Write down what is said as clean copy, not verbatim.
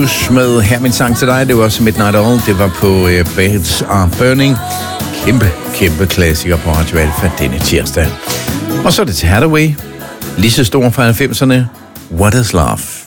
Blues med Her min sang til dig. Det var også Midnight Oil. Det var på Beds Are Burning. Kæmpe klassiker på Radio Alfa denne tirsdag. Og så er det til Hathaway. Lige så stor fra 90'erne. What is Love?